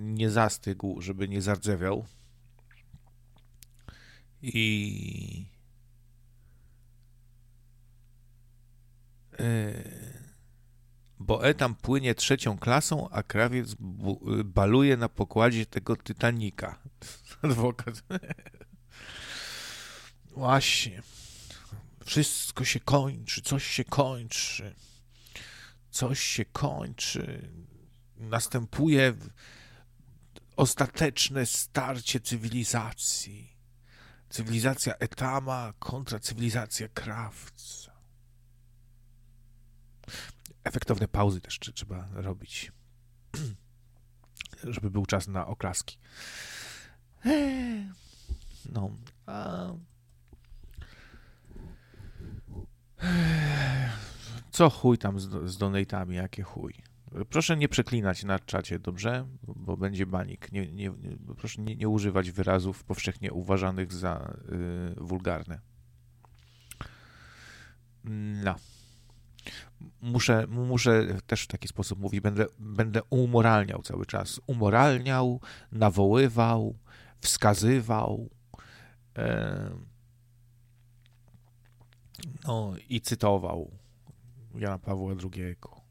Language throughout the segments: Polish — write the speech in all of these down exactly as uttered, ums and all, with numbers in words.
nie zastygł, żeby nie zardzewiał. I bo E tam płynie trzecią klasą, a krawiec bu- baluje na pokładzie tego Titanika. Adwokat. Właśnie. Wszystko się kończy, coś się kończy. Coś się kończy. Następuje ostateczne starcie cywilizacji. Cywilizacja Etama kontra cywilizacja Krawca. Efektowne pauzy też trzeba robić, żeby był czas na oklaski. No, a... Co chuj tam z, z donatami, jakie chuj. Proszę nie przeklinać na czacie, dobrze? Bo będzie banik. Nie, nie, nie, proszę nie, nie używać wyrazów powszechnie uważanych za y, wulgarne. No. Muszę, muszę też w taki sposób mówić. Będę, będę umoralniał cały czas. Umoralniał, nawoływał, wskazywał. E, no i cytował Jana Pawła drugiego,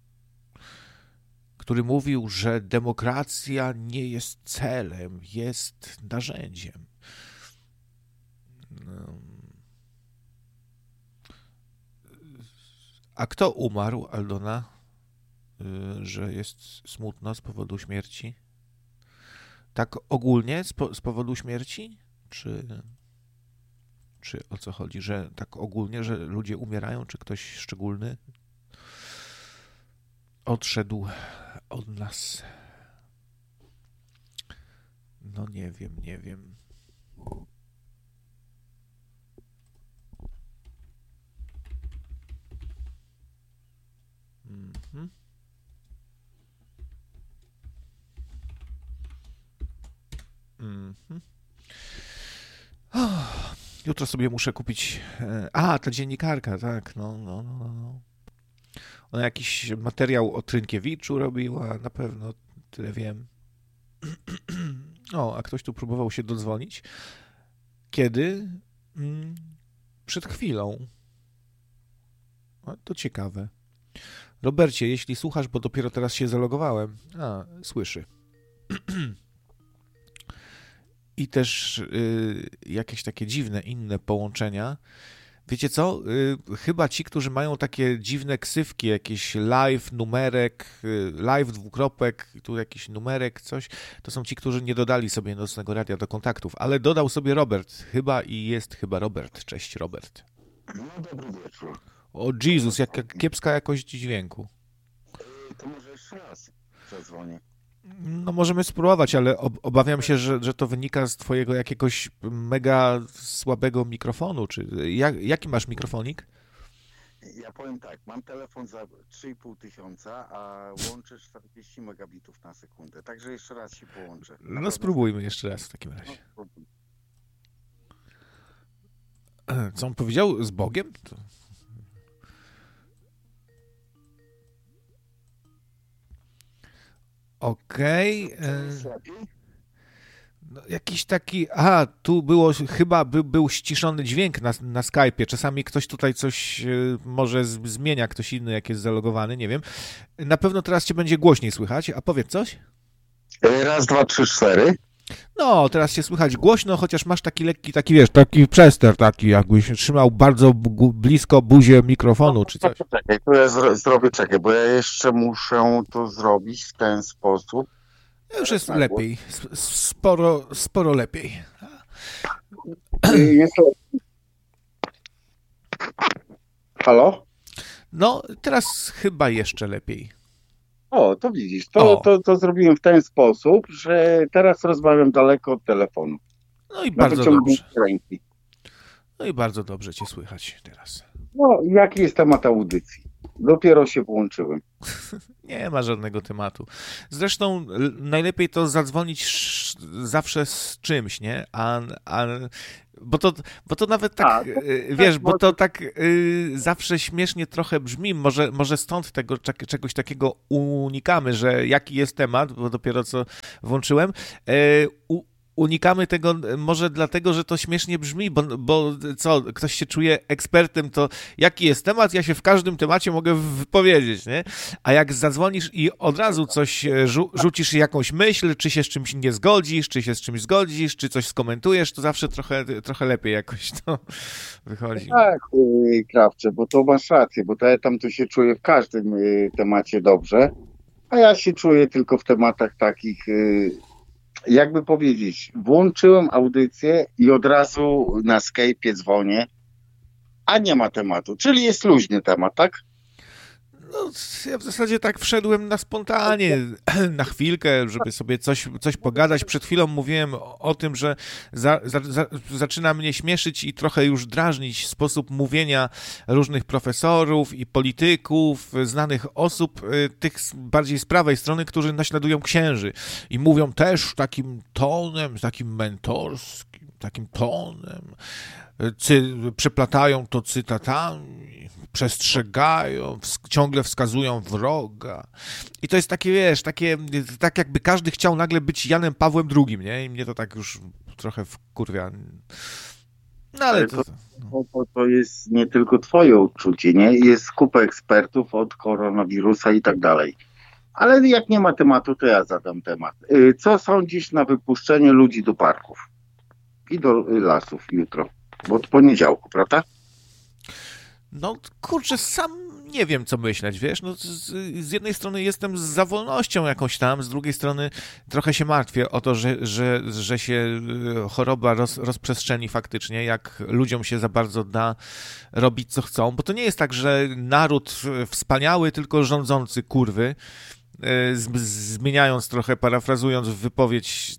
który mówił, że demokracja nie jest celem, jest narzędziem. A kto umarł, Aldona, że jest smutno z powodu śmierci? Tak ogólnie z, po, z powodu śmierci? Czy, czy o co chodzi? Że tak ogólnie, że ludzie umierają? Czy ktoś szczególny odszedł od nas? No nie wiem, nie wiem. Mhm. Mhm. Oh, jutro sobie muszę kupić... A, ta dziennikarka, tak, no, no, no, no. Ona jakiś materiał o Trynkiewiczu robiła, na pewno, tyle wiem. O, a ktoś tu próbował się dodzwonić. Kiedy? Mm, przed chwilą. O, to ciekawe. Robercie, jeśli słuchasz, bo dopiero teraz się zalogowałem. A, słyszy. I też y, jakieś takie dziwne, inne połączenia. Wiecie co? Y, chyba ci, którzy mają takie dziwne ksywki, jakieś live, numerek, y, live, dwukropek, tu jakiś numerek, coś, to są ci, którzy nie dodali sobie Nocnego Radia do kontaktów, ale dodał sobie Robert. Chyba i jest chyba Robert. Cześć, Robert. No, dobry wieczór. O Jezus, jaka kiepska jakość dźwięku. To może jeszcze raz zadzwonię. No możemy spróbować, ale ob- obawiam się, że, że to wynika z twojego jakiegoś mega słabego mikrofonu. Czy jak, jaki masz mikrofonik? Ja powiem tak, mam telefon za trzy i pół tysiąca, a łączę czterdzieści megabitów na sekundę. Także jeszcze raz się połączę. Na no spróbujmy jeszcze raz w takim razie. No, Co on powiedział? Z Bogiem? To... Okej. Okay. No, jakiś taki... Aha, tu było chyba by, był ściszony dźwięk na, na Skype'ie. Czasami ktoś tutaj coś może z, zmienia, ktoś inny, jak jest zalogowany, nie wiem. Na pewno teraz cię będzie głośniej słychać. A powiedz coś? Raz, dwa, trzy, cztery. No, teraz cię słychać głośno, chociaż masz taki lekki, taki wiesz, taki przester, taki jakbyś trzymał bardzo bu- blisko buzię mikrofonu, czy coś. Czekaj, to ja zro- zrobię, czekaj, bo ja jeszcze muszę to zrobić w ten sposób. Już jest lepiej, sporo, sporo lepiej. Jest... Halo? No, teraz chyba jeszcze lepiej. O, to widzisz, to, to, to zrobiłem w ten sposób, że teraz rozmawiam daleko od telefonu. No i bardzo dobrze. Ręki. No i bardzo dobrze cię słychać teraz. No, jaki jest temat audycji? Dopiero się połączyłem. Nie ma żadnego tematu. Zresztą najlepiej to zadzwonić zawsze z czymś, nie? A, a, bo, to, bo to nawet tak, A, to, wiesz, bo to tak y, zawsze śmiesznie trochę brzmi, może, może stąd tego czegoś takiego unikamy, że jaki jest temat, bo dopiero co włączyłem, y, u, unikamy tego może dlatego, że to śmiesznie brzmi, bo, bo co, ktoś się czuje ekspertem, to jaki jest temat, ja się w każdym temacie mogę wypowiedzieć, nie? A jak zadzwonisz i od razu coś rzu- rzucisz jakąś myśl, czy się z czymś nie zgodzisz, czy się z czymś zgodzisz, czy coś skomentujesz, to zawsze trochę, trochę lepiej jakoś to wychodzi. Tak, yy, Krawcze, bo to masz rację, bo to ja tam to się czuję w każdym yy, temacie dobrze, a ja się czuję tylko w tematach takich... Yy... Jakby powiedzieć, włączyłem audycję i od razu na Skype'ie dzwonię, a nie ma tematu, czyli jest luźny temat, tak? No, ja w zasadzie tak wszedłem na spontanie, na chwilkę, żeby sobie coś, coś pogadać. Przed chwilą mówiłem o, o tym, że za, za, za, zaczyna mnie śmieszyć i trochę już drażnić sposób mówienia różnych profesorów i polityków, znanych osób, tych bardziej z prawej strony, którzy naśladują księży i mówią też takim tonem, takim mentorskim, takim tonem, cy, przyplatają to cytatami, przestrzegają, w, ciągle wskazują wroga. I to jest takie, wiesz, takie, tak jakby każdy chciał nagle być Janem Pawłem drugim, nie? I mnie to tak już trochę wkurwia. No ale, ale to... To, to... to jest nie tylko twoje odczucie, nie? Jest kupa ekspertów od koronawirusa i tak dalej. Ale jak nie ma tematu, to ja zadam temat. Co sądzisz na wypuszczenie ludzi do parków i do lasów jutro? Bo od poniedziałku, prawda? No kurczę, sam nie wiem, co myśleć, wiesz, no z, z jednej strony jestem za wolnością jakąś tam, z drugiej strony trochę się martwię o to, że, że, że się choroba roz, rozprzestrzeni faktycznie, jak ludziom się za bardzo da robić, co chcą, bo to nie jest tak, że naród wspaniały, tylko rządzący kurwy, z, zmieniając trochę, parafrazując wypowiedź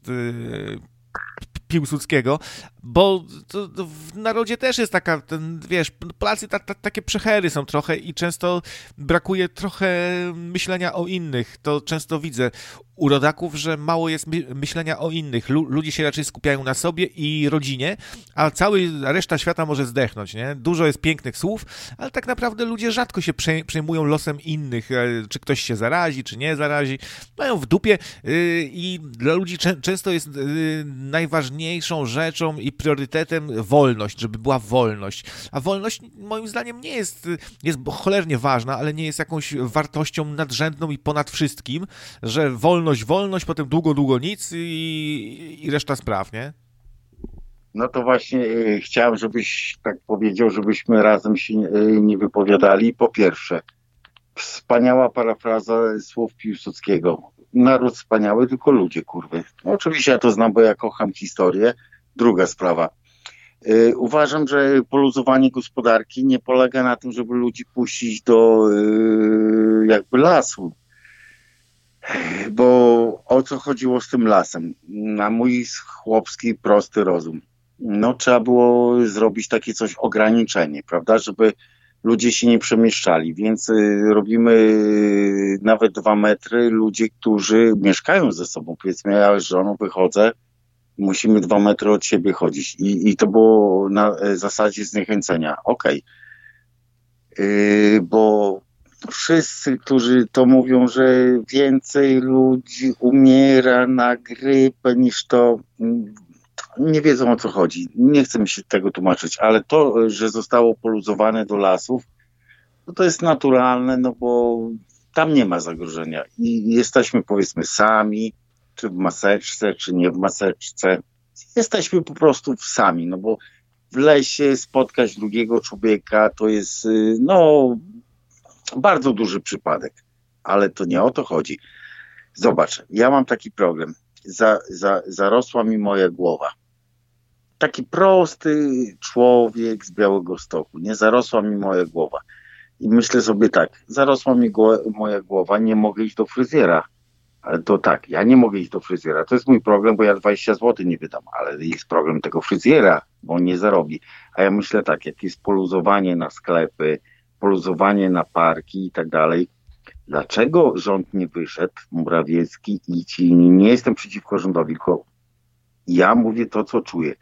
Piłsudskiego, bo to, to w narodzie też jest taka, ten, wiesz, Polacy ta, ta, takie przechery są trochę i często brakuje trochę myślenia o innych. To często widzę u rodaków, że mało jest my, myślenia o innych. Lu, ludzie się raczej skupiają na sobie i rodzinie, a cała reszta świata może zdechnąć, nie? Dużo jest pięknych słów, ale tak naprawdę ludzie rzadko się przej, przejmują losem innych, czy ktoś się zarazi, czy nie zarazi. Mają w dupie yy, i dla ludzi czę, często jest yy, najważniejszą rzeczą i priorytetem wolność, żeby była wolność. A wolność moim zdaniem nie jest, jest cholernie ważna, ale nie jest jakąś wartością nadrzędną i ponad wszystkim, że wolność, wolność, potem długo, długo nic i, i reszta spraw, nie? No to właśnie y, chciałem, żebyś tak powiedział, żebyśmy razem się y, nie wypowiadali. Po pierwsze, wspaniała parafraza słów Piłsudskiego. Naród wspaniały, tylko ludzie, kurwy. No, oczywiście ja to znam, bo ja kocham historię. Druga sprawa. Yy, uważam, że poluzowanie gospodarki nie polega na tym, żeby ludzi puścić do yy, jakby lasu. Bo o co chodziło z tym lasem? Na mój chłopski, prosty rozum. No trzeba było zrobić takie coś, ograniczenie, prawda, żeby ludzie się nie przemieszczali, więc y, robimy y, nawet dwa metry. Ludzie, którzy mieszkają ze sobą, powiedzmy ja z żoną wychodzę, musimy dwa metry od siebie chodzić. I, i to było na zasadzie zniechęcenia. Okej. Okay. Yy, bo wszyscy, którzy to mówią, że więcej ludzi umiera na grypę niż to, nie wiedzą, o co chodzi. Nie chcę mi się tego tłumaczyć, ale to, że zostało poluzowane do lasów, no to jest naturalne, no bo tam nie ma zagrożenia. I jesteśmy, powiedzmy, sami, czy w maseczce, czy nie w maseczce. Jesteśmy po prostu sami, no bo w lesie spotkać drugiego człowieka to jest, no, bardzo duży przypadek. Ale to nie o to chodzi. Zobacz, ja mam taki problem. Za, za, zarosła mi moja głowa. Taki prosty człowiek z Białegostoku, nie? Zarosła mi moja głowa. I myślę sobie tak, zarosła mi go, moja głowa, nie mogę iść do fryzjera. Ale to tak, ja nie mogę iść do fryzjera. To jest mój problem, bo ja dwadzieścia złotych nie wydam, ale jest problem tego fryzjera, bo on nie zarobi. A ja myślę tak, jak jest poluzowanie na sklepy, poluzowanie na parki i tak dalej, dlaczego rząd nie wyszedł, Morawiecki i ci, nie jestem przeciwko rządowi, tylko Ja mówię to, co czuję.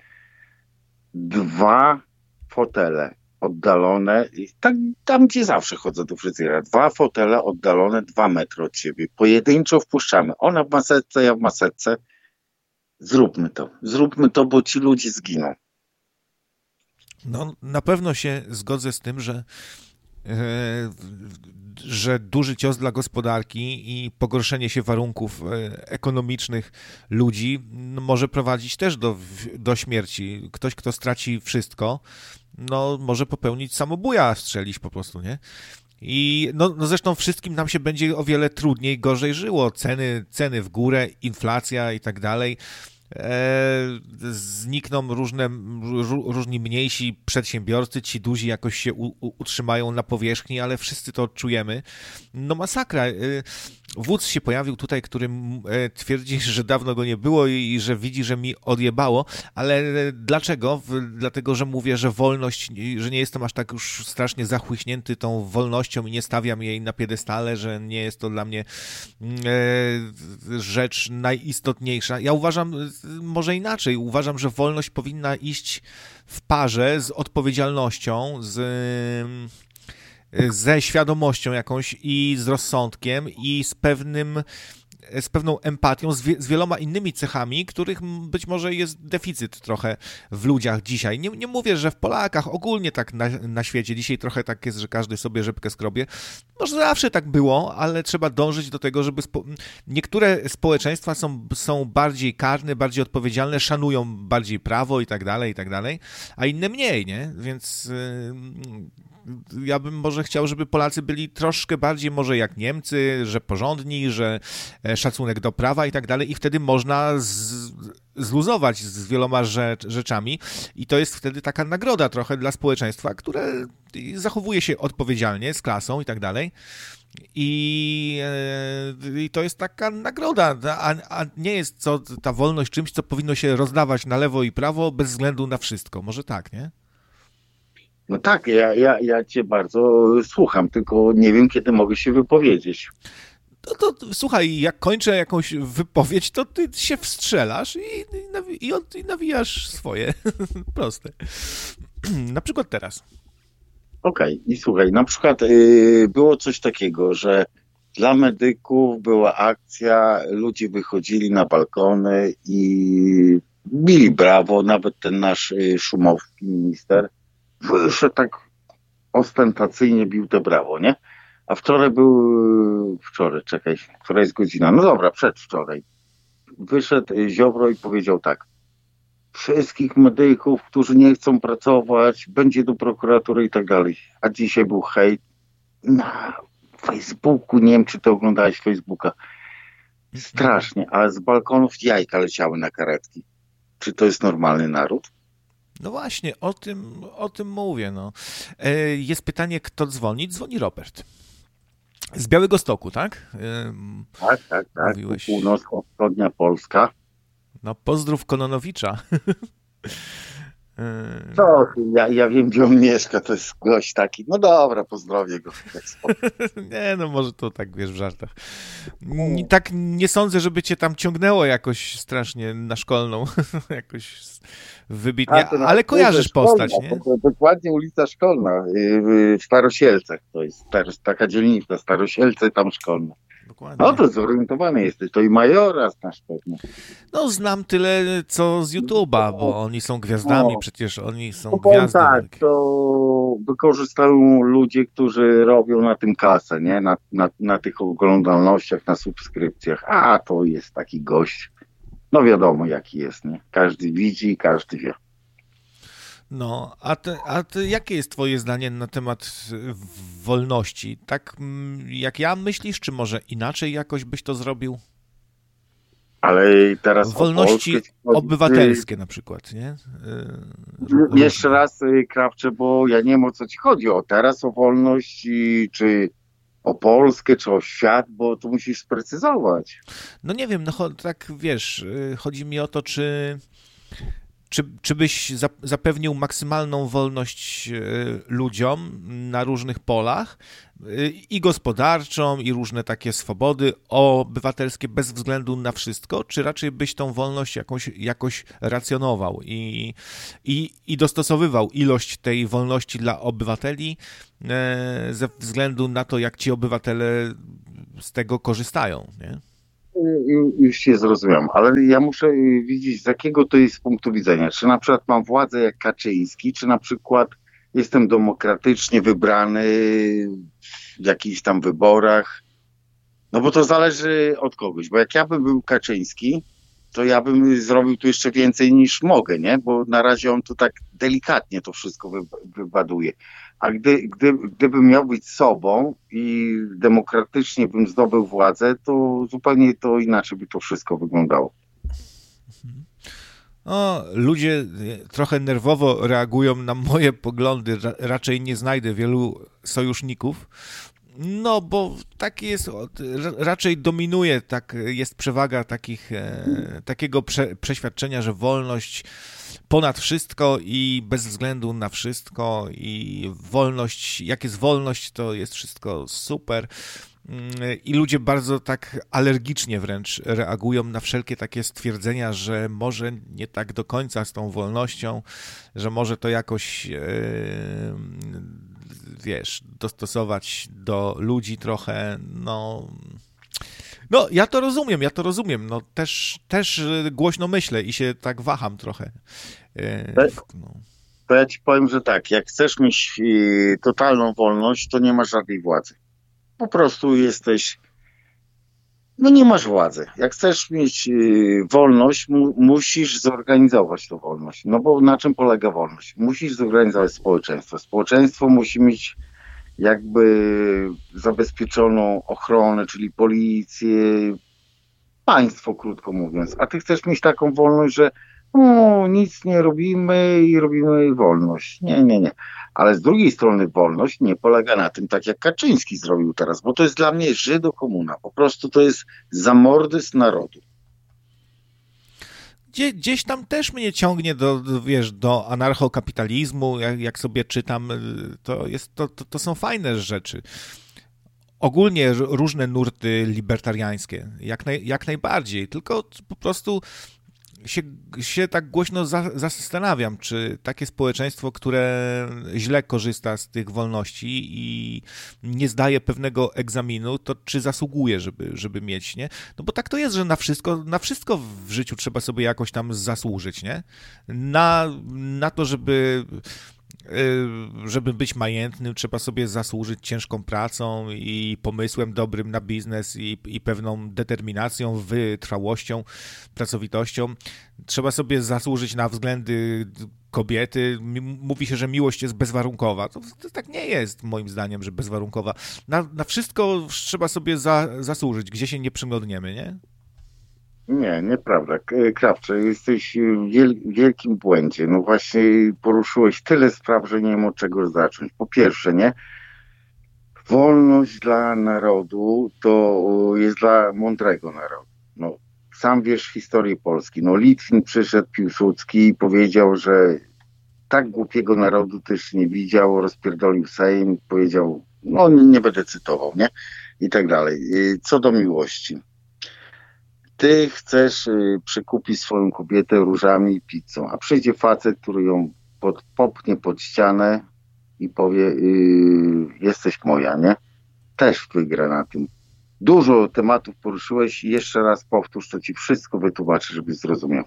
Dwa fotele oddalone, tak, tam gdzie zawsze chodzę do fryzjera, dwa fotele oddalone dwa metry od siebie. Pojedynczo wpuszczamy. Ona w maseczce, ja w maseczce. Zróbmy to. Zróbmy to, bo ci ludzie zginą. No, na pewno się zgodzę z tym, że, e, że duży cios dla gospodarki i pogorszenie się warunków ekonomicznych ludzi może prowadzić też do, do śmierci. Ktoś, kto straci wszystko, no może popełnić samobuja, strzelić po prostu, nie? I no, no zresztą wszystkim nam się będzie o wiele trudniej, gorzej żyło. Ceny, ceny w górę, inflacja i tak dalej. E, znikną różne, różni mniejsi przedsiębiorcy, ci duzi jakoś się u, u, utrzymają na powierzchni, ale wszyscy to odczujemy. No masakra. E, wódz się pojawił tutaj, który e, twierdzi, że dawno go nie było i, i że widzi, że mi odjebało, ale dlaczego? Dlatego, że mówię, że wolność, że nie jestem aż tak już strasznie zachłyśnięty tą wolnością i nie stawiam jej na piedestale, że nie jest to dla mnie e, rzecz najistotniejsza. Ja uważam, może inaczej, uważam, że wolność powinna iść w parze z odpowiedzialnością, z, ze świadomością jakąś i z rozsądkiem i z pewnym, z pewną empatią, z, wie, z wieloma innymi cechami, których być może jest deficyt trochę w ludziach dzisiaj. Nie, nie mówię, że w Polakach, ogólnie tak na, na świecie. Dzisiaj trochę tak jest, że każdy sobie rzepkę skrobie. Może zawsze tak było, ale trzeba dążyć do tego, żeby spo... niektóre społeczeństwa są, są bardziej karne, bardziej odpowiedzialne, szanują bardziej prawo i tak dalej, i tak dalej, a inne mniej, nie? Więc yy, ja bym może chciał, żeby Polacy byli troszkę bardziej może jak Niemcy, że porządni, że szacunek do prawa i tak dalej i wtedy można z, zluzować z wieloma rzecz, rzeczami i to jest wtedy taka nagroda trochę dla społeczeństwa, które zachowuje się odpowiedzialnie, z klasą i tak dalej. I, i to jest taka nagroda, a, a nie jest co, ta wolność czymś, co powinno się rozdawać na lewo i prawo bez względu na wszystko. Może tak, nie? No tak, ja, ja, ja cię bardzo słucham, tylko nie wiem, kiedy mogę się wypowiedzieć. To, to słuchaj, jak kończę jakąś wypowiedź, to ty się wstrzelasz i, i, nawi- i, od, i nawijasz swoje. Proste. Na przykład teraz. Okej, okay. I słuchaj, na przykład yy, było coś takiego, że dla medyków była akcja, ludzie wychodzili na balkony i bili brawo, nawet ten nasz yy, Szumowski minister wyszedł tak ostentacyjnie, bił to brawo, nie? A wczoraj był, wczoraj, czekaj, która jest godzina, no dobra, przedwczoraj, wyszedł Ziobro i powiedział tak: wszystkich medyków, którzy nie chcą pracować, będzie do prokuratury i tak dalej. A dzisiaj był hejt na Facebooku, nie wiem, czy ty oglądałeś Facebooka, strasznie, ale z balkonów jajka leciały na karetki. Czy to jest normalny naród? No właśnie, o tym, o tym mówię. No. Jest pytanie, kto dzwoni? Dzwoni Robert. Z Białegostoku, tak? Tak, tak, tak. Mówiłeś... Północno-wschodnia Polska. No pozdrów Kononowicza. Co? Ja, ja wiem, gdzie on mieszka, to jest gość taki. No dobra, pozdrowię go. Nie, no może to tak, wiesz, w żartach. Tak nie sądzę, żeby cię tam ciągnęło jakoś strasznie na szkolną, jakoś wybitnie, A, ale kojarzysz szkolna, postać, nie? To, to dokładnie ulica Szkolna w Starosielcach, to jest taka dzielnica, Starosielce, tam Szkolna. Dokładnie. No to zorientowany jesteś, to i Majora znasz pewnie. No znam tyle, co z YouTube'a, bo oni są gwiazdami, no, przecież oni są no, gwiazdy. Tak, to wykorzystują ludzie, którzy robią na tym kasę, nie? Na, na, na tych oglądalnościach, na subskrypcjach. A to jest taki gość, no wiadomo jaki jest, nie? Każdy widzi, każdy wie. No, a, te, a te, jakie jest twoje zdanie na temat wolności? Tak jak ja myślisz, czy może inaczej jakoś byś to zrobił? Ale teraz wolności obywatelskie na przykład, nie? Yy, Jeszcze raz, Krawcze, bo ja nie wiem, o co ci chodzi. O teraz o wolność, czy o Polskę, czy o świat, bo tu musisz sprecyzować. No nie wiem, no tak wiesz, chodzi mi o to, czy czy, czy byś zapewnił maksymalną wolność ludziom na różnych polach i gospodarczą, i różne takie swobody obywatelskie bez względu na wszystko, czy raczej byś tą wolność jakąś, jakoś racjonował i, i, i dostosowywał ilość tej wolności dla obywateli ze względu na to, jak ci obywatele z tego korzystają, nie? Już się zrozumiałem, ale ja muszę widzieć, z jakiego to jest punktu widzenia. Czy na przykład mam władzę jak Kaczyński, czy na przykład jestem demokratycznie wybrany w jakichś tam wyborach. No bo to zależy od kogoś, bo jak ja bym był Kaczyński, to ja bym zrobił tu jeszcze więcej niż mogę, nie? Bo na razie on tu tak delikatnie to wszystko wy, wybaduje. A gdy, gdy, gdybym miał być sobą i demokratycznie bym zdobył władzę, to zupełnie to inaczej by to wszystko wyglądało. O, ludzie trochę nerwowo reagują na moje poglądy. Raczej nie znajdę wielu sojuszników. No, bo tak jest, raczej dominuje, tak jest przewaga takich, e, takiego prze, przeświadczenia, że wolność ponad wszystko i bez względu na wszystko i wolność, jak jest wolność, to jest wszystko super. I ludzie bardzo tak alergicznie wręcz reagują na wszelkie takie stwierdzenia, że może nie tak do końca z tą wolnością, że może to jakoś, e, wiesz, dostosować do ludzi trochę, no... No, ja to rozumiem, ja to rozumiem, no też, też głośno myślę i się tak waham trochę. No. To ja ci powiem, że tak, jak chcesz mieć totalną wolność, to nie masz żadnej władzy. Po prostu jesteś, no nie masz władzy. Jak chcesz mieć wolność, mu, musisz zorganizować tą wolność. No bo na czym polega wolność? Musisz zorganizować społeczeństwo. Społeczeństwo musi mieć jakby zabezpieczoną ochronę, czyli policję, państwo, krótko mówiąc. A ty chcesz mieć taką wolność, że o, nic nie robimy i robimy wolność. Nie, nie, nie. Ale z drugiej strony wolność nie polega na tym, tak jak Kaczyński zrobił teraz, bo to jest dla mnie Żydo-komuna. Po prostu to jest zamordyzm narodu. Gdzie, gdzieś tam też mnie ciągnie do, do wiesz, do anarchokapitalizmu, jak, jak sobie czytam, to, jest, to, to, to są fajne rzeczy. Ogólnie różne nurty libertariańskie, jak, naj, jak najbardziej, tylko po prostu się, się tak głośno za, zastanawiam, czy takie społeczeństwo, które źle korzysta z tych wolności i nie zdaje pewnego egzaminu, to czy zasługuje, żeby, żeby mieć, nie? No bo tak to jest, że na wszystko, na wszystko w życiu trzeba sobie jakoś tam zasłużyć, nie? Na, na to, żeby... żeby być majętnym, trzeba sobie zasłużyć ciężką pracą i pomysłem dobrym na biznes i, i pewną determinacją, wytrwałością, pracowitością. Trzeba sobie zasłużyć na względy kobiety. Mówi się, że miłość jest bezwarunkowa. To, to tak nie jest, moim zdaniem, że bezwarunkowa. Na, na wszystko trzeba sobie za, zasłużyć, gdzie się nie przyglądniemy, nie? Nie, nieprawda. Krawcze, jesteś w wiel- wielkim błędzie. No właśnie poruszyłeś tyle spraw, że nie wiem od czego zacząć. Po pierwsze, nie? Wolność dla narodu to jest dla mądrego narodu. No, sam wiesz historię Polski. No, Litwin przyszedł, Piłsudski i powiedział, że tak głupiego narodu też nie widział, rozpierdolił Sejm, powiedział, no nie, nie będę cytował, nie? I tak dalej. Co do miłości. Ty chcesz y, przykupić swoją kobietę różami i pizzą, a przyjdzie facet, który ją pod, popchnie pod ścianę i powie, y, jesteś moja, nie? Też wygra na tym. Dużo tematów poruszyłeś i jeszcze raz powtórz, to ci wszystko wytłumaczę, żebyś zrozumiał.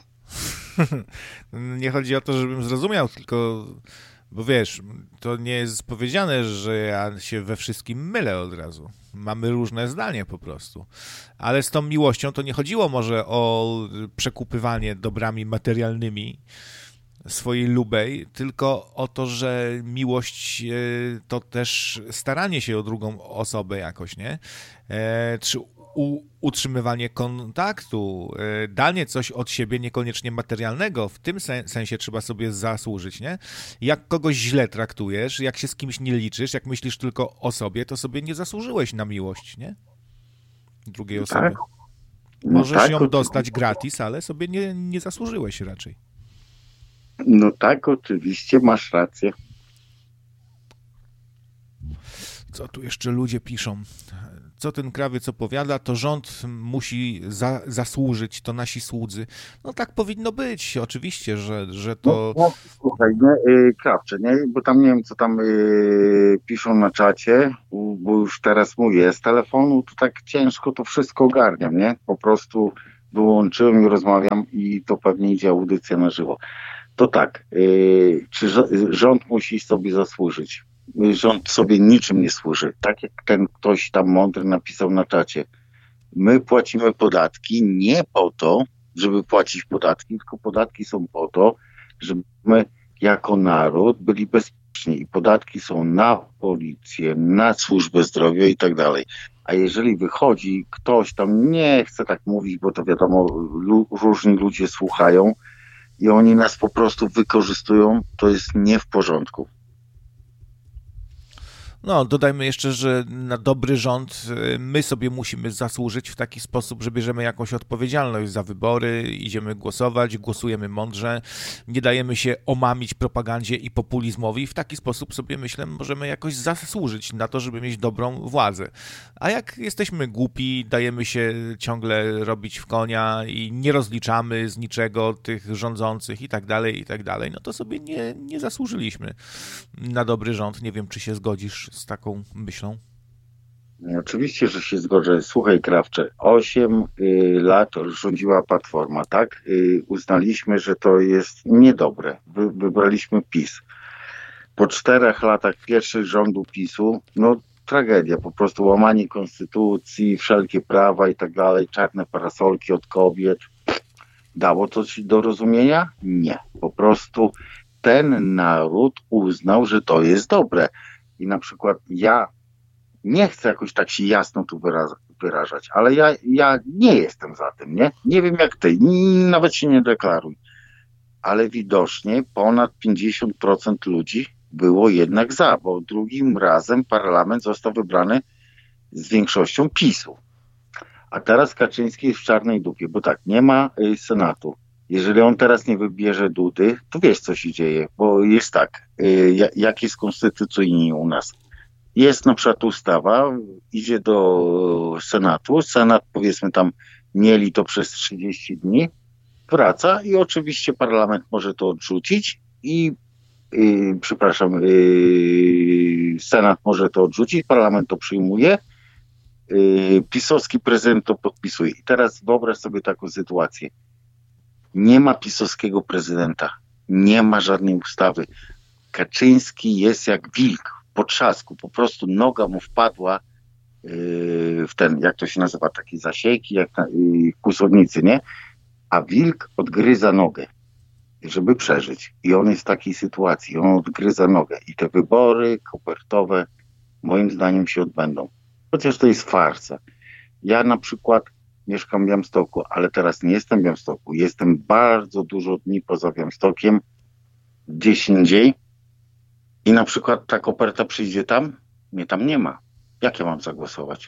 Nie chodzi o to, żebym zrozumiał, tylko... Bo wiesz, to nie jest powiedziane, że ja się we wszystkim mylę od razu. Mamy różne zdanie po prostu. Ale z tą miłością to nie chodziło może o przekupywanie dobrami materialnymi swojej lubej, tylko o to, że miłość to też staranie się o drugą osobę jakoś, nie? Czy u, utrzymywanie kontaktu, danie coś od siebie niekoniecznie materialnego, w tym sen, sensie trzeba sobie zasłużyć, nie? Jak kogoś źle traktujesz, jak się z kimś nie liczysz, jak myślisz tylko o sobie, to sobie nie zasłużyłeś na miłość, nie? Drugiej osoby. Tak? No Możesz tak, ją to... dostać gratis, ale sobie nie, nie zasłużyłeś raczej. No tak, oczywiście, masz rację. Co tu jeszcze ludzie piszą? Co ten krawiec opowiada, to rząd musi za, zasłużyć, to nasi słudzy. No tak powinno być, oczywiście, że, że No, to... no słuchaj, nie, y, Krawcze, nie, bo tam nie wiem, co tam y, piszą na czacie, bo już teraz mówię, z telefonu to tak ciężko to wszystko ogarniam, nie? Po prostu wyłączyłem i rozmawiam i to pewnie idzie audycja na żywo. To tak, y, czy rzo- rząd musi sobie zasłużyć? Y, Rząd sobie niczym nie służy. Tak jak ten ktoś tam mądry napisał na czacie. My płacimy podatki nie po to, żeby płacić podatki, tylko podatki są po to, żeby my jako naród byli bezpieczni. I podatki są na policję, na służbę zdrowia i tak dalej. A jeżeli wychodzi ktoś tam, nie chce tak mówić, bo to wiadomo, lu- różni ludzie słuchają i oni nas po prostu wykorzystują, to jest nie w porządku. No, dodajmy jeszcze, że na dobry rząd my sobie musimy zasłużyć w taki sposób, że bierzemy jakąś odpowiedzialność za wybory, idziemy głosować, głosujemy mądrze, nie dajemy się omamić propagandzie i populizmowi. W taki sposób sobie, myślę, możemy jakoś zasłużyć na to, żeby mieć dobrą władzę. A jak jesteśmy głupi, dajemy się ciągle robić w konia i nie rozliczamy z niczego tych rządzących i tak dalej, i tak dalej, no to sobie nie, nie zasłużyliśmy na dobry rząd. Nie wiem, czy się zgodzisz z taką myślą? Oczywiście, że się zgodzę. Słuchaj, Krawcze, osiem y, lat rządziła Platforma, tak? Y, uznaliśmy, że to jest niedobre. Wy, wybraliśmy PiS. Po czterech latach pierwszych rządu PiSu, no tragedia, po prostu łamanie konstytucji, wszelkie prawa i tak dalej, czarne parasolki od kobiet. Dało to ci do rozumienia? Nie. Po prostu ten naród uznał, że to jest dobre. I na przykład ja nie chcę jakoś tak się jasno tu wyraza- wyrażać, ale ja, ja nie jestem za tym, nie? Nie wiem jak ty, n- nawet się nie deklaruj. Ale widocznie ponad pięćdziesiąt procent ludzi było jednak za, bo drugim razem parlament został wybrany z większością PiSu. A teraz Kaczyński jest w czarnej dupie, bo tak, nie ma y, Senatu. Jeżeli on teraz nie wybierze Dudy, to wiesz co się dzieje, bo jest tak, y, ja- jak jest konstytucyjnie u nas. Jest na przykład ustawa, idzie do Senatu, Senat powiedzmy tam mieli to przez trzydzieści dni, wraca i oczywiście parlament może to odrzucić i yy, przepraszam, yy, Senat może to odrzucić, parlament to przyjmuje, yy, pisowski prezydent to podpisuje. I teraz wyobraź sobie taką sytuację. Nie ma pisowskiego prezydenta, nie ma żadnej ustawy. Kaczyński jest jak wilk po trzasku, po prostu noga mu wpadła yy, w ten, jak to się nazywa, takie zasiejki, jak na, yy, kłusownicy, nie? A wilk odgryza nogę, żeby przeżyć. I on jest w takiej sytuacji, on odgryza nogę. I te wybory kopertowe moim zdaniem się odbędą. Chociaż to jest farsa. Ja na przykład mieszkam w Białymstoku, ale teraz nie jestem w Białymstoku. Jestem bardzo dużo dni poza Białymstokiem, gdzieś indziej. I na przykład ta koperta przyjdzie tam, mnie tam nie ma. Jak ja mam zagłosować?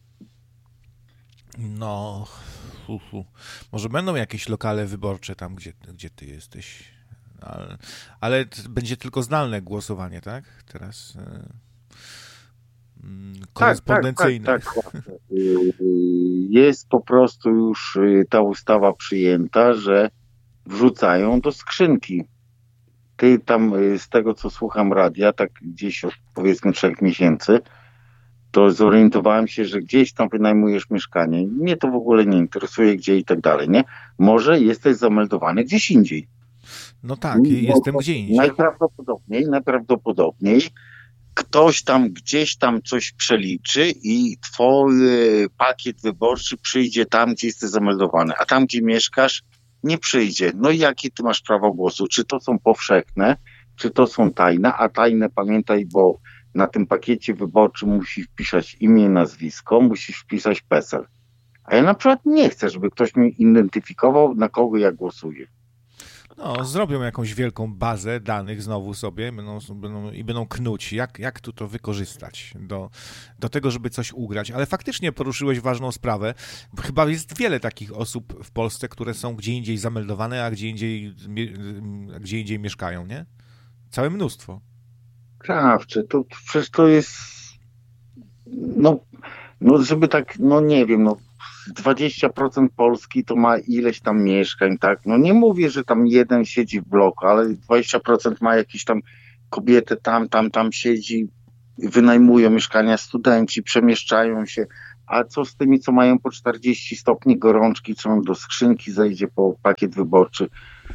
No, hu, hu. Może będą jakieś lokale wyborcze tam, gdzie, gdzie ty jesteś, ale, ale t- będzie tylko zdalne głosowanie, tak? Teraz e, mm, Tak, tak, tak, korespondencyjne. tak. Yy, Jest po prostu już yy, ta ustawa przyjęta, że wrzucają do skrzynki. Ty tam yy, z tego co słucham radia, tak gdzieś od powiedzmy trzech miesięcy, to zorientowałem się, że gdzieś tam wynajmujesz mieszkanie. Mnie to w ogóle nie interesuje, gdzie i tak dalej, nie? Może jesteś zameldowany gdzieś indziej. No tak, i No jestem to gdzie indziej. Najprawdopodobniej, najprawdopodobniej ktoś tam gdzieś tam coś przeliczy i twój e, pakiet wyborczy przyjdzie tam, gdzie jesteś zameldowany, a tam, gdzie mieszkasz, nie przyjdzie. No i jakie ty masz prawo głosu? Czy to są powszechne, czy to są tajne? A tajne pamiętaj, bo na tym pakiecie wyborczym musisz wpisać imię, nazwisko, musisz wpisać PESEL. A ja na przykład nie chcę, żeby ktoś mnie identyfikował, na kogo ja głosuję. No, zrobią jakąś wielką bazę danych znowu sobie będą, będą, i będą knuć, jak, jak tu to wykorzystać do, do tego, żeby coś ugrać. Ale faktycznie poruszyłeś ważną sprawę. Chyba jest wiele takich osób w Polsce, które są gdzie indziej zameldowane, a gdzie indziej, a gdzie indziej mieszkają, nie? Całe mnóstwo. Krawcze, to przecież to jest, no, no żeby tak, no nie wiem, no dwadzieścia procent Polski to ma ileś tam mieszkań, tak? No nie mówię, że tam jeden siedzi w bloku, ale dwadzieścia procent ma jakieś tam kobiety tam, tam, tam siedzi, wynajmują mieszkania, studenci, przemieszczają się. A co z tymi, co mają po czterdzieści stopni gorączki, co do skrzynki zejdzie po pakiet wyborczy?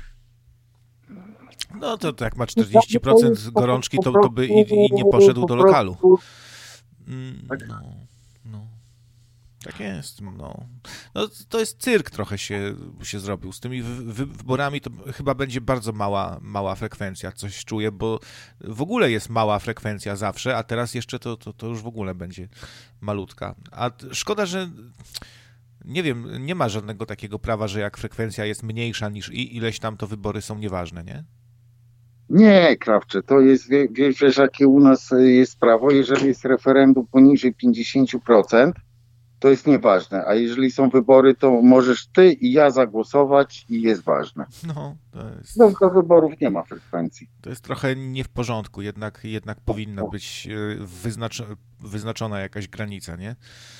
No to, to jak ma czterdzieści procent gorączki, to, to by i, i nie poszedł do lokalu. No, no. Tak jest, no. No. To jest cyrk trochę się, się zrobił. Z tymi wy, wy, wyborami to chyba będzie bardzo mała, mała frekwencja, coś czuję, bo w ogóle jest mała frekwencja zawsze, a teraz jeszcze to, to, to już w ogóle będzie malutka. A szkoda, że nie wiem, nie ma żadnego takiego prawa, że jak frekwencja jest mniejsza niż i ileś tam, to wybory są nieważne, nie? Nie, Krawcze, to jest, wiesz, wiesz, jakie u nas jest prawo, jeżeli jest referendum poniżej pięćdziesiąt procent, to jest nieważne, a jeżeli są wybory, to możesz ty i ja zagłosować i jest ważne. No, to jest... No, do wyborów nie ma frekwencji. To jest trochę nie w porządku, jednak, jednak powinna być wyznacz... wyznaczona jakaś granica, nie?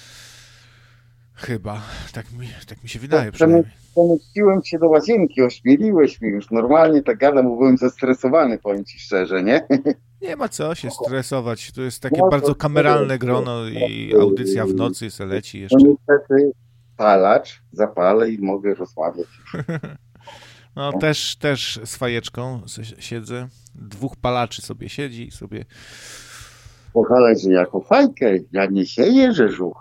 Chyba, tak mi, tak mi się wydaje przynajmniej. Pomyśliłem się do łazienki, ośmieliłeś mnie już. Normalnie tak gadam, bo byłem zestresowany, powiem ci szczerze, nie? Nie ma co się stresować. To jest takie no, bardzo kameralne grono i audycja w nocy se leci jeszcze. No niestety palacz, zapalę i mogę rozmawiać. No, no. Też, też z fajeczką siedzę. Dwóch palaczy sobie siedzi i sobie... Zależy jako fajkę. Ja nie sieję rzeżuchy.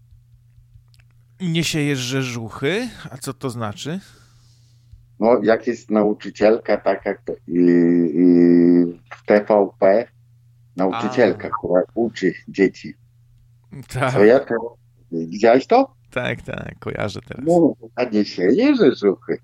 Nie siejesz rzeżuchy? A co to znaczy? No, jak jest nauczycielka, tak jak yy, yy, w T V P, nauczycielka, A. która uczy dzieci. Tak. Co ja to... Widziałeś to? Tak, tak, kojarzę teraz. No, a nie sieję rzeżuchy.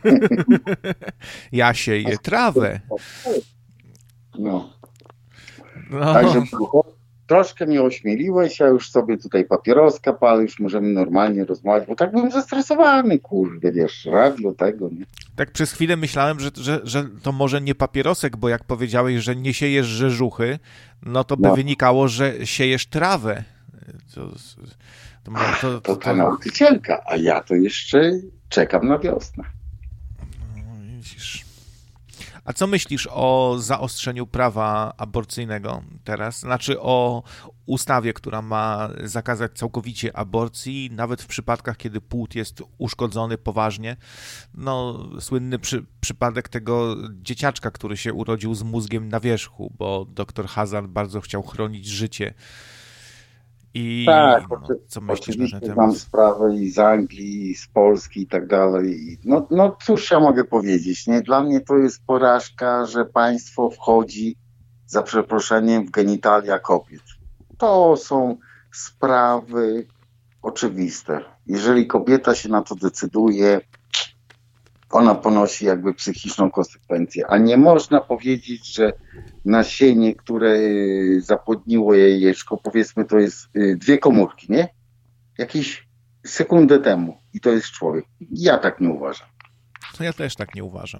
Ja sieję trawę. No. No. Także troszkę mnie ośmieliłeś, ja już sobie tutaj papieroska palę, już możemy normalnie rozmawiać, bo tak byłem zestresowany, kurde, wiesz, radio tego, nie? Tak przez chwilę myślałem, że, że, że to może nie papierosek, bo jak powiedziałeś, że nie siejesz rzeżuchy, no to by no. wynikało, że siejesz trawę. To, to, to, to, to ta nauczycielka, a ja to jeszcze czekam na wiosnę. No, widzisz. A co myślisz o zaostrzeniu prawa aborcyjnego teraz? Znaczy o ustawie, która ma zakazać całkowicie aborcji, nawet w przypadkach, kiedy płód jest uszkodzony poważnie. No, słynny przy, przypadek tego dzieciaczka, który się urodził z mózgiem na wierzchu, bo doktor Hazan bardzo chciał chronić życie. I tak, no, co myślisz oczywiście na ten mam temat? sprawę i z Anglii, i z Polski i tak dalej. No, no cóż ja mogę powiedzieć, nie? Dla mnie to jest porażka, że państwo wchodzi za przeproszeniem w genitalia kobiet. To są sprawy oczywiste. Jeżeli kobieta się na to decyduje, ona ponosi jakby psychiczną konsekwencję, a nie można powiedzieć, że nasienie, które zapłodniło jajeczko, powiedzmy to jest dwie komórki, nie? Jakieś sekundę temu i to jest człowiek. Ja tak nie uważam. No ja też tak nie uważam.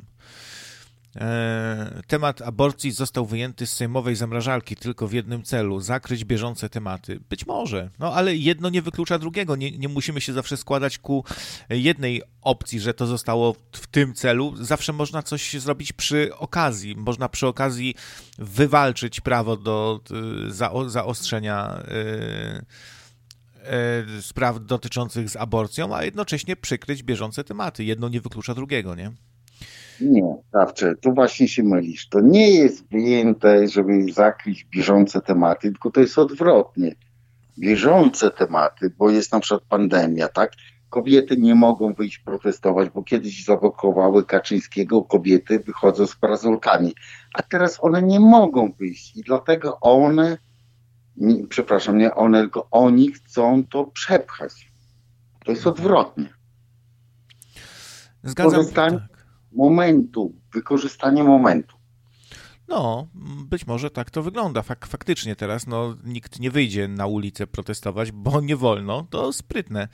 Temat aborcji został wyjęty z sejmowej zamrażarki tylko w jednym celu, zakryć bieżące tematy. Być może, no ale jedno nie wyklucza drugiego. Nie, nie musimy się zawsze składać ku jednej opcji, że to zostało w tym celu. Zawsze można coś zrobić przy okazji. Można przy okazji wywalczyć prawo do za, zaostrzenia yy, yy, spraw dotyczących z aborcją, a jednocześnie przykryć bieżące tematy. Jedno nie wyklucza drugiego, nie? Nie, Krawcze, tu właśnie się mylisz. To nie jest wyjęte, żeby zakryć bieżące tematy, tylko to jest odwrotnie. Bieżące tematy, bo jest na przykład pandemia, tak? Kobiety nie mogą wyjść protestować, bo kiedyś zablokowały Kaczyńskiego, kobiety wychodzą z parasolkami, a teraz one nie mogą wyjść i dlatego one, nie, przepraszam, nie one, tylko oni chcą to przepchać. To jest odwrotnie. Zgadzam się. Tak. momentu, wykorzystanie momentu. No, być może tak to wygląda. Fak- faktycznie teraz no, nikt nie wyjdzie na ulicę protestować, bo nie wolno. To sprytne.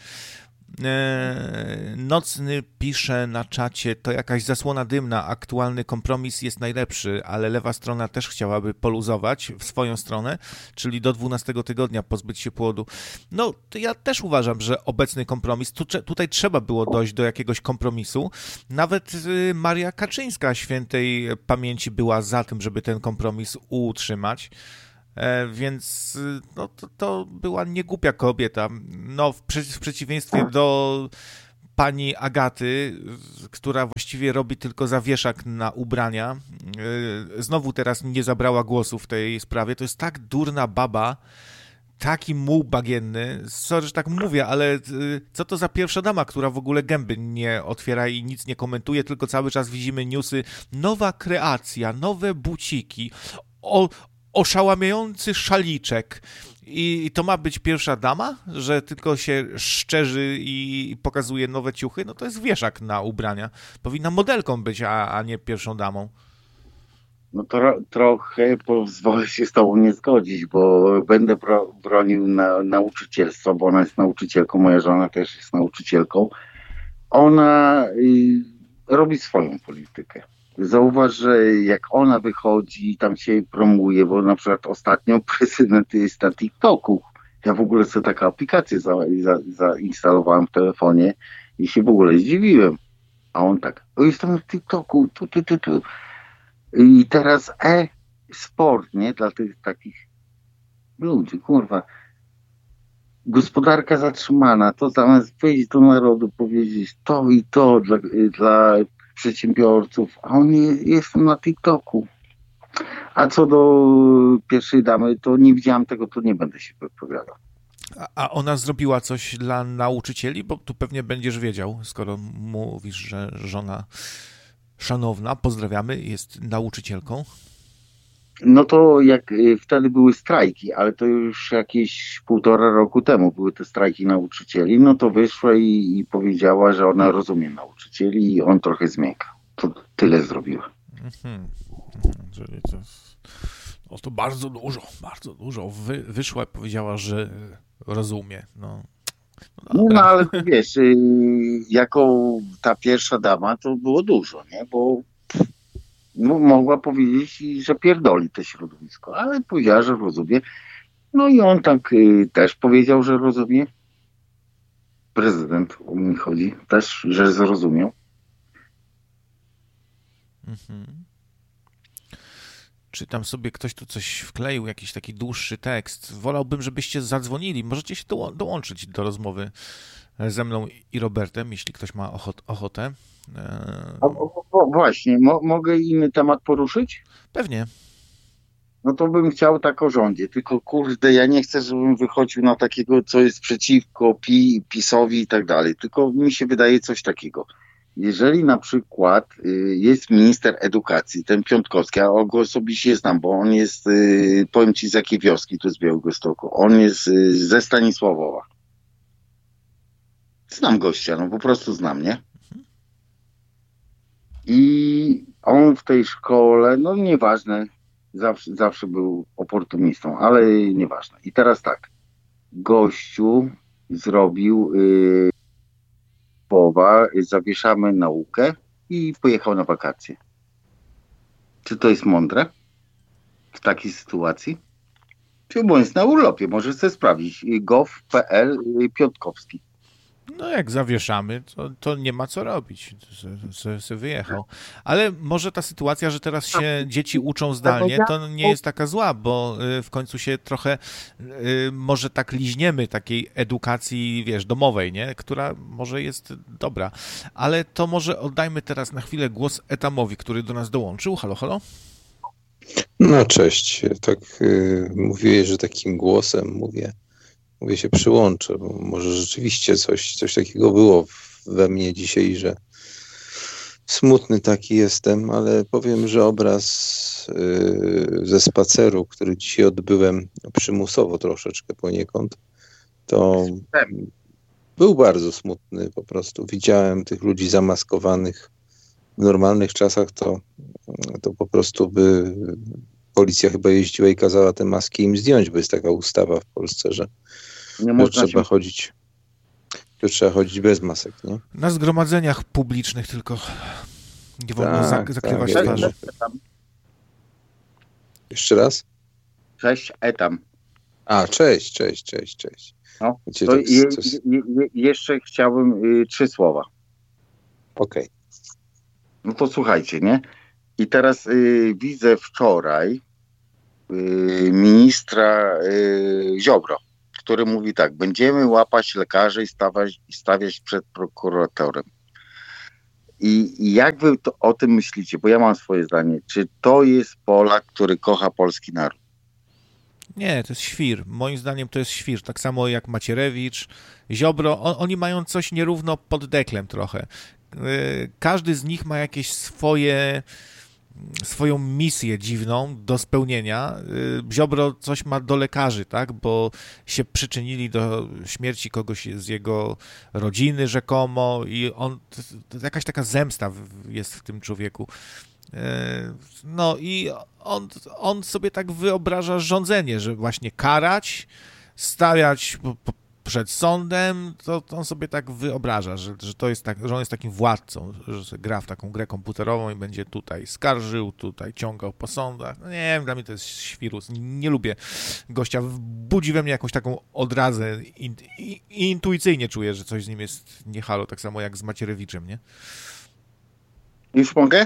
Nocny pisze na czacie, to jakaś zasłona dymna, aktualny kompromis jest najlepszy, ale lewa strona też chciałaby poluzować w swoją stronę, czyli do dwunastego tygodnia pozbyć się płodu. No, to ja też uważam, że obecny kompromis, tu, tutaj trzeba było dojść do jakiegoś kompromisu. Nawet Maria Kaczyńska świętej pamięci była za tym, żeby ten kompromis utrzymać. Więc no, to, to była niegłupia kobieta. No, w, prze, w przeciwieństwie do pani Agaty, która właściwie robi tylko zawieszak na ubrania, znowu teraz nie zabrała głosu w tej sprawie. To jest tak durna baba, taki muł bagienny. Sorry, że tak mówię, ale co to za pierwsza dama, która w ogóle gęby nie otwiera i nic nie komentuje, tylko cały czas widzimy newsy. Nowa kreacja, nowe buciki, o oszałamiający szaliczek. I to ma być pierwsza dama? Że tylko się szczerzy i pokazuje nowe ciuchy? No to jest wieszak na ubrania. Powinna modelką być, a, a nie pierwszą damą. No to trochę pozwolę się z tobą nie zgodzić, bo będę bro, bronił na, nauczycielstwa, bo ona jest nauczycielką, moja żona też jest nauczycielką. Ona y, robi swoją politykę. Zauważ, że jak ona wychodzi i tam się promuje, bo na przykład ostatnio prezydent jest na TikToku. Ja w ogóle sobie taką aplikację za, za, zainstalowałem w telefonie i się w ogóle zdziwiłem. A on tak, o jestem na TikToku, tu, tu, tu, tu. I teraz e-sport, nie? Dla tych takich ludzi, kurwa. Gospodarka zatrzymana, to zamiast wyjść do narodu, powiedzieć to i to dla, dla przedsiębiorców, a on jest na TikToku. A co do pierwszej damy, to nie widziałam tego, to nie będę się wypowiadał. A ona zrobiła coś dla nauczycieli? Bo tu pewnie będziesz wiedział, skoro mówisz, że żona szanowna, pozdrawiamy, jest nauczycielką. No to jak wtedy były strajki, ale to już jakieś półtora roku temu były te strajki nauczycieli, no to wyszła i, i powiedziała, że ona rozumie nauczycieli i on trochę zmiękał. To tyle zrobiła. Mhm. Czyli to, no to bardzo dużo, bardzo dużo. Wy, wyszła i powiedziała, że rozumie. No, no, no ale wiesz, jako ta pierwsza dama to było dużo, nie? Bo no, mogła powiedzieć, że pierdoli to środowisko, ale powiedziała, że rozumie. No i on tak y, też powiedział, że rozumie. Prezydent, o mnie chodzi, też, że zrozumiał. Mhm. Czy tam sobie ktoś tu coś wkleił, jakiś taki dłuższy tekst. Wolałbym, żebyście zadzwonili. Możecie się doł- dołączyć do rozmowy ze mną i Robertem, jeśli ktoś ma ochot- ochotę. A, o, o, właśnie, mo, mogę inny temat poruszyć? Pewnie. No to bym chciał tak o rządzie, tylko kurde, ja nie chcę, żebym wychodził na takiego, co jest przeciwko Pi, PiS-owi i tak dalej, tylko mi się wydaje coś takiego. Jeżeli na przykład y, jest minister edukacji, ten Piontkowski, a go osobiście znam, bo on jest, y, powiem ci z jakiej wioski, tu z Białegostoku, on jest y, ze Stanisławowa. Znam gościa, no po prostu znam, nie? I on w tej szkole, no nieważne, zawsze, zawsze był oportunistą, ale nieważne. I teraz tak, gościu zrobił yy, połowa, zawieszamy naukę i pojechał na wakacje. Czy to jest mądre w takiej sytuacji? Czy bo jest na urlopie, może sobie sprawdzić. gov kropka p l Piotkowski. No jak zawieszamy, to, to nie ma co robić. Se wyjechał. Ale może ta sytuacja, że teraz się dzieci uczą zdalnie, to nie jest taka zła, bo w końcu się trochę może tak liźniemy takiej edukacji, wiesz, domowej, nie? Która może jest dobra. Ale to może oddajmy teraz na chwilę głos Etamowi, który do nas dołączył. Halo, halo? No cześć. Tak yy, mówiłeś, że takim głosem mówię. Mówię, się przyłączę, bo może rzeczywiście coś, coś takiego było we mnie dzisiaj, że smutny taki jestem, ale powiem, że obraz yy, ze spaceru, który dzisiaj odbyłem przymusowo troszeczkę poniekąd, to był bardzo smutny po prostu. Widziałem tych ludzi zamaskowanych w normalnych czasach to, to po prostu by policja chyba jeździła i kazała te maski im zdjąć, bo jest taka ustawa w Polsce, że, Nie że można trzeba się... chodzić że trzeba chodzić bez masek, nie? Na zgromadzeniach publicznych tylko nie wolno Tak, zak- zakrywać tak, twarzy. Jeszcze raz? Cześć, Etam. A, cześć, cześć, cześć, cześć. No, Wiecie, to tak, je, coś... je, je, jeszcze chciałbym y, trzy słowa. Okej. Okay. No to słuchajcie, nie? I teraz y, widzę wczoraj y, ministra y, Ziobro, który mówi tak, będziemy łapać lekarzy i stawiać, stawiać przed prokuratorem. I, I jak wy to, o tym myślicie? Bo ja mam swoje zdanie. Czy to jest Polak, który kocha polski naród? Nie, to jest świr. Moim zdaniem to jest świr. Tak samo jak Macierewicz, Ziobro. On, oni mają coś nierówno pod deklem trochę. Każdy z nich ma jakieś swoje, swoją misję dziwną do spełnienia. Ziobro coś ma do lekarzy, tak? Bo się przyczynili do śmierci kogoś z jego rodziny rzekomo i on, jakaś taka zemsta jest w tym człowieku. No i on, on sobie tak wyobraża rządzenie, że właśnie karać, stawiać po, po, przed sądem, to, to on sobie tak wyobraża, że, że to jest tak, że on jest takim władcą, że gra w taką grę komputerową i będzie tutaj skarżył, tutaj ciągał po sądach. No nie wiem, dla mnie to jest świrus. Nie lubię gościa. Budzi we mnie jakąś taką odrazę i, i, i intuicyjnie czuję, że coś z nim jest nie halo, tak samo jak z Macierewiczem, nie? Już mogę?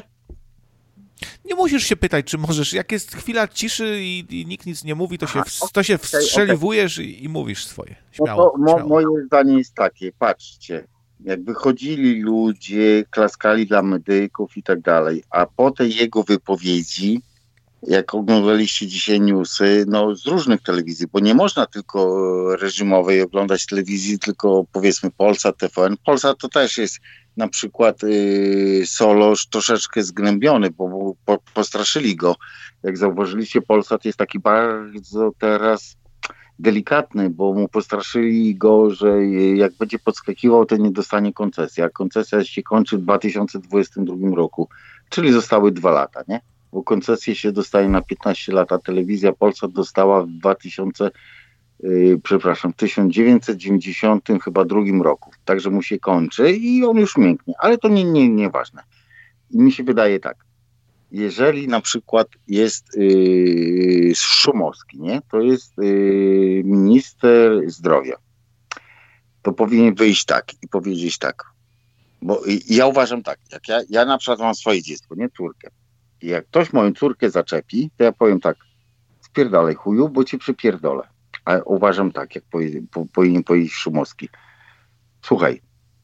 Nie musisz się pytać, czy możesz. Jak jest chwila ciszy i, i nikt nic nie mówi, to się, Aha, w, to się okay, wstrzeliwujesz okay. i, i mówisz swoje. Śmiało, no to mo, śmiało. Moje zdanie jest takie, patrzcie, jak wychodzili ludzie, klaskali dla medyków i tak dalej, a po tej jego wypowiedzi, jak oglądaliście dzisiaj newsy, no z różnych telewizji, bo nie można tylko reżimowej oglądać telewizji, tylko powiedzmy Polsat, T V N. Polsat to też jest na przykład y, Solosz troszeczkę zgnębiony, bo po, postraszyli go. Jak zauważyliście, Polsat jest taki bardzo teraz delikatny, bo mu postraszyli go, że jak będzie podskakiwał, to nie dostanie koncesji, a koncesja się kończy w dwa tysiące dwudziestym drugim roku, czyli zostały dwa lata, nie? Bo koncesję się dostaje na piętnaście lat, a telewizja Polsat dostała w dwa tysiące, yy, przepraszam, w tysiąc dziewięćset dziewięćdziesiątym chyba drugim roku. Także mu się kończy i on już mięknie, ale to nie, nie, nieważne. I mi się wydaje tak, jeżeli na przykład jest yy, Szumowski, nie? To jest yy, minister zdrowia, to powinien wyjść tak i powiedzieć tak, bo yy, ja uważam tak, jak ja, ja na przykład mam swoje dziecko, nie córkę, i jak ktoś moją córkę zaczepi, to ja powiem tak, spierdalaj chuju, bo cię przypierdolę. A uważam tak, jak powinien, po, powinien powiedzieć Szumowski. Słuchaj,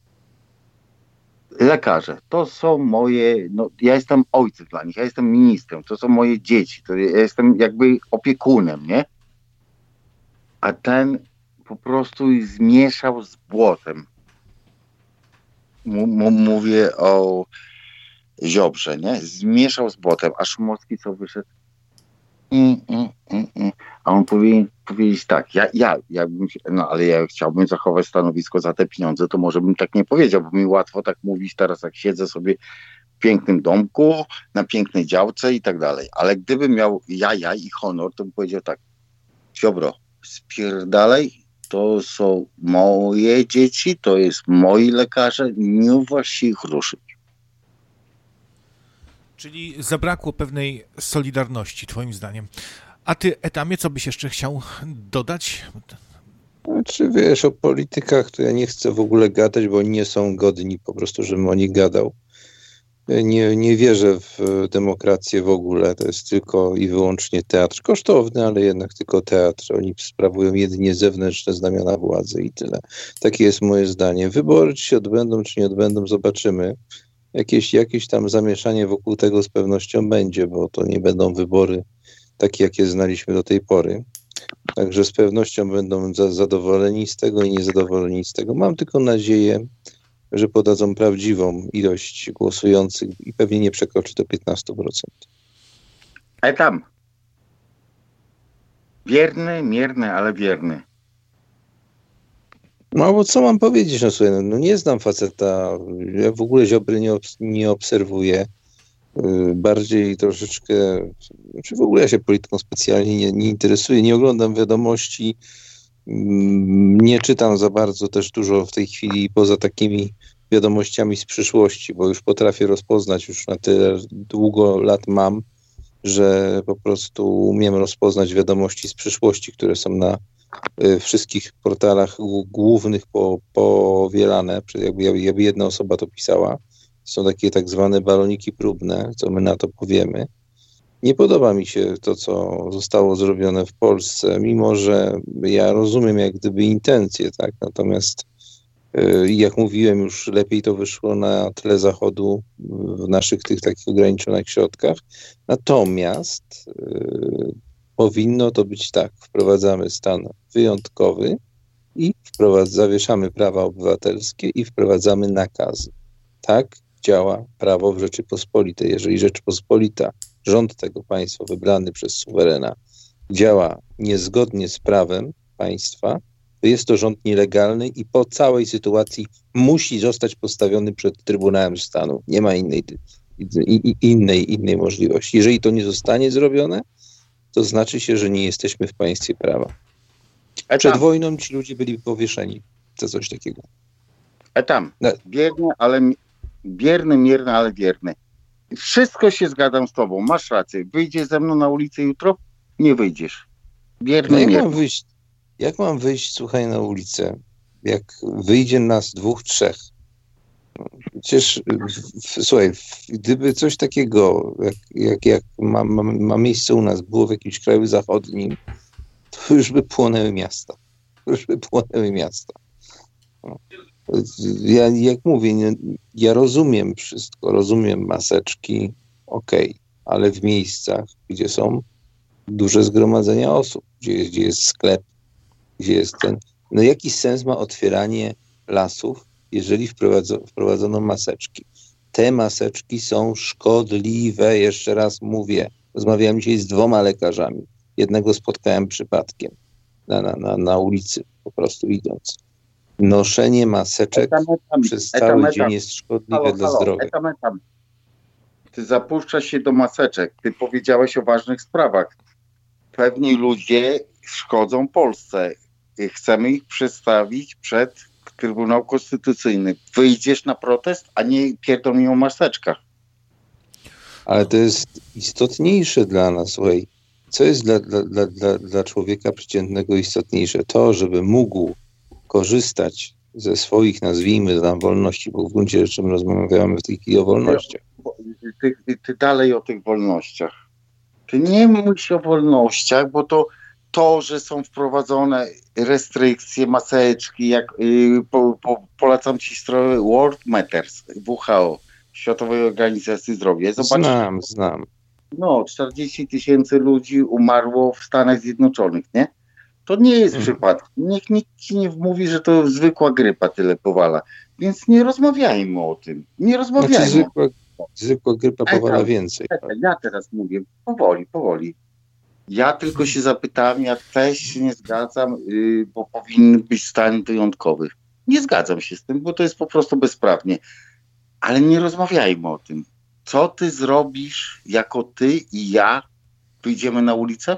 lekarze, to są moje, no ja jestem ojcem dla nich, ja jestem ministrem, to są moje dzieci, to ja jestem jakby opiekunem, nie? A ten po prostu zmieszał z błotem. M- m- mówię o Ziobrze, nie? Zmieszał z błotem, a Szumowski co wyszedł? Mm, mm, mm, mm. A on powinien powiedzieć tak, ja, ja, jakbym się, no ale ja chciałbym zachować stanowisko za te pieniądze, to może bym tak nie powiedział, bo mi łatwo tak mówić teraz, jak siedzę sobie w pięknym domku, na pięknej działce i tak dalej. Ale gdybym miał jaja i honor, to bym powiedział tak, Ziobro, spierdalaj, to są moje dzieci, to jest moi lekarze, nie uważ się ich ruszyć. Czyli zabrakło pewnej solidarności, twoim zdaniem. A ty, Etamie, co byś jeszcze chciał dodać? Znaczy, wiesz, o politykach to ja nie chcę w ogóle gadać, bo nie są godni po prostu, żebym o nich gadał. Nie, nie wierzę w demokrację w ogóle. To jest tylko i wyłącznie teatr. Kosztowny, ale jednak tylko teatr. Oni sprawują jedynie zewnętrzne znamiona władzy i tyle. Takie jest moje zdanie. Wybory czy się odbędą, czy nie odbędą, zobaczymy. Jakieś, jakieś tam zamieszanie wokół tego z pewnością będzie, bo to nie będą wybory takie, jakie znaliśmy do tej pory. Także z pewnością będą za, zadowoleni z tego i niezadowoleni z tego. Mam tylko nadzieję, że podadzą prawdziwą ilość głosujących i pewnie nie przekroczy to piętnaście procent. Ale tam wierny, mierny, ale wierny. No bo co mam powiedzieć, no słuchaj, no, no nie znam faceta, ja w ogóle Ziobry nie, obs- nie obserwuję, yy, bardziej troszeczkę, czy w ogóle ja się polityką specjalnie nie, nie interesuję, nie oglądam wiadomości, yy, nie czytam za bardzo też dużo w tej chwili poza takimi wiadomościami z przyszłości, bo już potrafię rozpoznać, już na tyle długo lat mam, że po prostu umiem rozpoznać wiadomości z przyszłości, które są na y, wszystkich portalach g- głównych po, powielane, przez- jakby, jakby jedna osoba to pisała. Są takie tak zwane baloniki próbne, co my na to powiemy. Nie podoba mi się to, co zostało zrobione w Polsce, mimo że ja rozumiem jak gdyby intencje, tak? Natomiast y, jak mówiłem, już lepiej to wyszło na tle Zachodu w naszych tych takich ograniczonych środkach. Natomiast y, powinno to być tak, wprowadzamy stan wyjątkowy i wprowadz, zawieszamy prawa obywatelskie i wprowadzamy nakazy. Tak działa prawo w Rzeczypospolitej. Jeżeli Rzeczypospolita, rząd tego państwa wybrany przez suwerena działa niezgodnie z prawem państwa, to jest to rząd nielegalny i po całej sytuacji musi zostać postawiony przed Trybunałem Stanu. Nie ma innej, i- i- innej, innej możliwości. Jeżeli to nie zostanie zrobione, to znaczy się, że nie jesteśmy w państwie prawa. E Przed tam, wojną ci ludzie byli powieszeni za coś takiego. e tam. No. Bierny, ale mi- bierny, mierny, ale wierny. Wszystko się zgadzam z tobą, masz rację. Wyjdziesz ze mną na ulicę jutro? Nie wyjdziesz. No Bierny, jak mam mierny. wyjść, jak mam wyjść, słuchaj, na ulicę, jak wyjdzie nas dwóch, trzech? Przecież, w, w, słuchaj, w, gdyby coś takiego, jak, jak, jak ma, ma, ma miejsce u nas, było w jakimś kraju zachodnim, to już by płonęły miasta. To już by płonęły miasta. No. Ja, jak mówię, nie, ja rozumiem wszystko, rozumiem maseczki, okej, ale w miejscach, gdzie są duże zgromadzenia osób, gdzie jest, gdzie jest sklep, gdzie jest ten... No jaki sens ma otwieranie lasów, jeżeli wprowadzono, wprowadzono maseczki? Te maseczki są szkodliwe, jeszcze raz mówię. Rozmawiałem dzisiaj z dwoma lekarzami. Jednego spotkałem przypadkiem na, na, na, na ulicy, po prostu idąc. Noszenie maseczek Etam, etam, przez etam, cały etam. dzień jest szkodliwe Halo, dla halo, zdrowia. etam, etam. Ty zapuszczasz się do maseczek. Ty powiedziałeś o ważnych sprawach. Pewni ludzie szkodzą Polsce. Chcemy ich przedstawić przed Trybunał Konstytucyjny. Wyjdziesz na protest, a nie pierdol mi o maseczkach. Ale to jest istotniejsze dla nas, słuchaj. Co jest dla, dla, dla, dla, dla człowieka przeciętnego istotniejsze? To, żeby mógł korzystać ze swoich, nazwijmy tam, wolności, bo w gruncie rzeczy my rozmawiamy w tej chwili o wolnościach. Ty, ty, ty dalej o tych wolnościach. Ty nie myśl o wolnościach, bo to, to że są wprowadzone restrykcje, maseczki, jak yy, po, po, polecam ci stronę World Matters, W H O, Światowej Organizacji Zdrowia. Zobacz, Znam, znam. no, czterdzieści tysięcy ludzi umarło w Stanach Zjednoczonych, nie? To nie jest Mhm. przypadek. Niech nikt ci nie mówi, że to zwykła grypa tyle powala. Więc nie rozmawiajmy o tym. Nie rozmawiajmy. Znaczy zwykła, zwykła grypa Ej, powala tam. więcej. Czekaj, ja teraz mówię powoli, powoli. Ja tylko się zapytałem, ja też się nie zgadzam, yy, bo powinien być stan wyjątkowy. Nie zgadzam się z tym, bo to jest po prostu bezprawnie. Ale nie rozmawiajmy o tym. Co ty zrobisz jako ty i ja? Wyjdziemy na ulicę?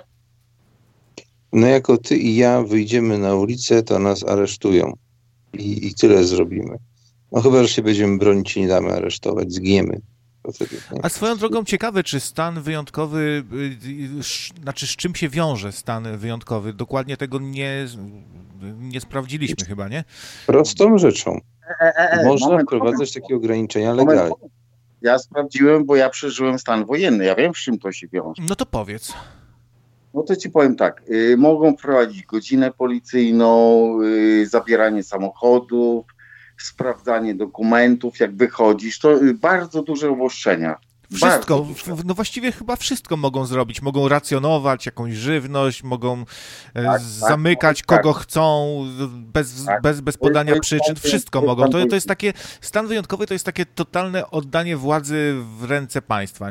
No jako ty i ja wyjdziemy na ulicę, to nas aresztują. I, i tyle zrobimy. No chyba, że się będziemy bronić i nie damy aresztować, zginiemy. To wtedy, nie? A swoją drogą ciekawe, czy stan wyjątkowy, y, y, sz- znaczy z czym się wiąże stan wyjątkowy? Dokładnie tego nie, nie sprawdziliśmy chyba, nie? Prostą rzeczą. E, e, e, Można moment, wprowadzać moment. takie ograniczenia Moment, legalnie. moment. Ja sprawdziłem, bo ja przeżyłem stan wojenny. Ja wiem, z czym to się wiąże. No to powiedz. No to ci powiem tak. Y, mogą wprowadzić godzinę policyjną, y, zabieranie samochodów, sprawdzanie dokumentów, jak wychodzisz. To y, bardzo duże obostrzenia. Wszystko, Bardzo duże. w- no właściwie chyba wszystko mogą zrobić. Mogą racjonować jakąś żywność, mogą e, tak, zamykać tak. kogo chcą, bez, Tak. bez, bez To jest- podania to jest- przyczyn. to jest- Wszystko to jest mogą. To, stan to jest takie, stan wyjątkowy to jest takie totalne oddanie władzy w ręce państwa, nie?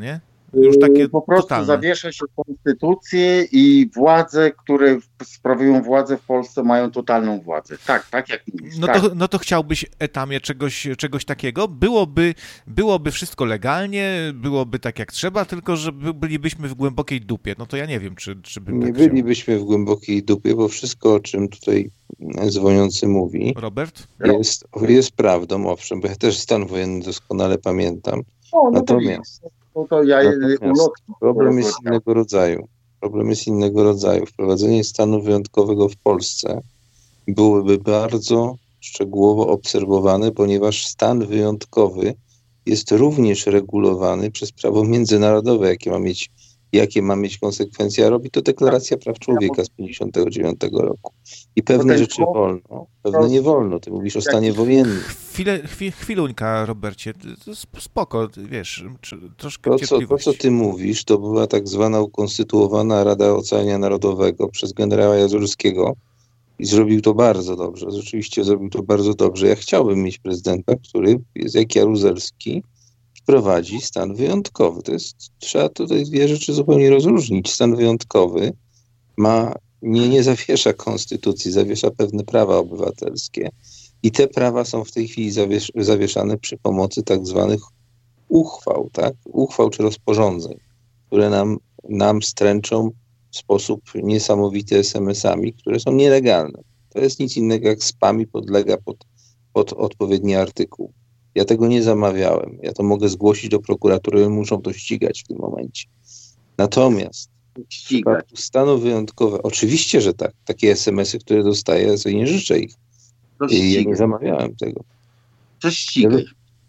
Już takie Po prostu totalne. zawiesza się konstytucję i władze, które sprawują władzę w Polsce, mają totalną władzę. Tak, tak jak mówisz. No, tak. to, no to chciałbyś, Etamie, czegoś, czegoś takiego? Byłoby, byłoby wszystko legalnie, byłoby tak jak trzeba, tylko że bylibyśmy w głębokiej dupie. No to ja nie wiem, czy, czy bym Nie tak chciał. bylibyśmy w głębokiej dupie, bo wszystko, o czym tutaj dzwoniący mówi, Robert? jest, jest prawdą, owszem, bo ja też stan wojenny doskonale pamiętam. O, no Natomiast, to, to ja natomiast ulotki problem jest innego rodzaju. Problem jest innego rodzaju. Wprowadzenie stanu wyjątkowego w Polsce byłoby bardzo szczegółowo obserwowane, ponieważ stan wyjątkowy jest również regulowany przez prawo międzynarodowe, jakie ma mieć, jakie ma mieć konsekwencje, a robi to Deklaracja Praw Człowieka z pięćdziesiątego dziewiątego roku. I pewne rzeczy wolno, pewne nie wolno. Ty mówisz o stanie wojennym. Chwilę, chwil, chwiluńka, Robercie, to spoko, wiesz, troszkę To co, to, cierpliwości. co ty mówisz, to była tak zwana ukonstytuowana Rada Ocalenia Narodowego przez generała Jazurskiego i zrobił to bardzo dobrze. Rzeczywiście zrobił to bardzo dobrze. Ja chciałbym mieć prezydenta, który jest jak Jaruzelski, wprowadzi stan wyjątkowy. To jest, trzeba tutaj dwie rzeczy zupełnie rozróżnić. Stan wyjątkowy ma, nie, nie zawiesza konstytucji, zawiesza pewne prawa obywatelskie i te prawa są w tej chwili zawiesz, zawieszane przy pomocy tak zwanych uchwał, tak? Uchwał czy rozporządzeń, które nam, nam stręczą w sposób niesamowity es em esami, które są nielegalne. To jest nic innego jak spam i podlega pod, pod odpowiedni artykuł. Ja tego nie zamawiałem. Ja to mogę zgłosić do prokuratury, muszą to ścigać w tym momencie. Natomiast w przypadku stanu wyjątkowego, oczywiście, że tak. Takie es em esy, które dostaję, ja sobie nie życzę ich. I ja nie zamawiałem tego. To ścigaj.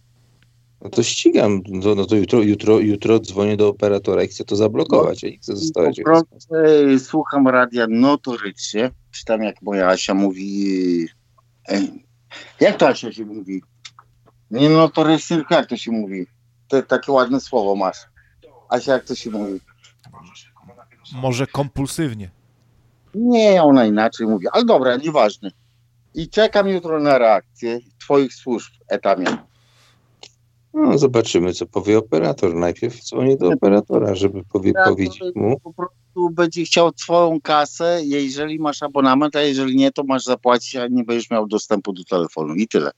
No to ścigam. No, no to jutro, jutro, jutro dzwonię do operatora i chcę to zablokować. Ja nie chcę zostawać. Po prostu, e, słucham radia notorycznie. Czy tam jak moja Asia mówi... E, jak to Asia się mówi? Nie notorycznie, tylko jak to się mówi? To, takie ładne słowo masz. Asia, jak to się mówi? Może kompulsywnie. Nie, ona inaczej mówi. Ale dobra, nieważne. I czekam jutro na reakcję twoich służb, Etamie. No, zobaczymy, co powie operator. Najpierw dzwonię do operatora, żeby powie, powiedzieć mu. Po prostu będzie chciał swoją kasę, jeżeli masz abonament, a jeżeli nie, to masz zapłacić, a nie będziesz miał dostępu do telefonu. I tyle.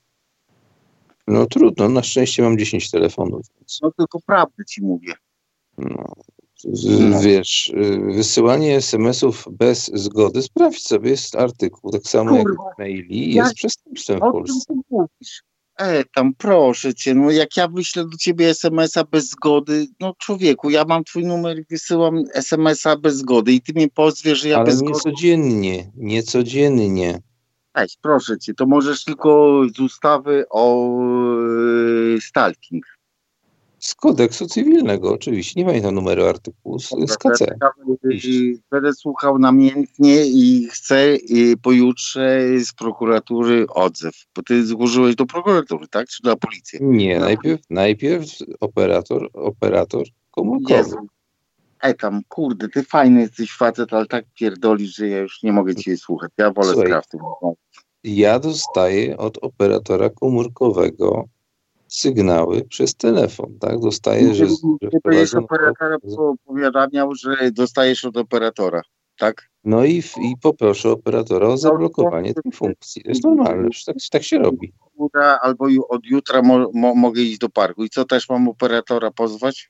No trudno, na szczęście mam dziesięć telefonów. Więc... No tylko prawdę ci mówię. No, z, wiesz, wysyłanie es em esów bez zgody, sprawdź sobie, jest artykuł, tak samo Kurwa, jak maili, jest ja, przestępstwem w Polsce. O czym ty mówisz? E, tam proszę cię, no jak ja wyślę do ciebie es emesa bez zgody, no człowieku, ja mam twój numer i wysyłam es em esa bez zgody i ty mnie pozwiesz, że ja Ale bez nie zgody... codziennie, nie codziennie. Weź, proszę cię, to możesz tylko z ustawy o yy, stalking. Z kodeksu cywilnego, oczywiście, nie pamiętam numeru artykułu, z, z K C. Będę słuchał namiętnie i chcę i pojutrze z prokuratury odzew. Bo ty złożyłeś do prokuratury, tak? Czy do policji? Nie, no. najpierw, najpierw operator, operator komórkowy. Jezu. Ej tam, kurde, ty fajny jesteś facet, ale tak pierdolisz, że ja już nie mogę cię słuchać. Ja wolę Słuchaj, skrawty. Ja dostaję od operatora komórkowego sygnały przez telefon, tak? Dostaję, że... że Ty będziesz operatora powiadamiał, że dostajesz od operatora, tak? No i, i poproszę operatora o zablokowanie tej funkcji. To jest normalne, tak, tak się robi. Albo od jutra mo, mo, mogę iść do parku. I co, też mam operatora pozwać?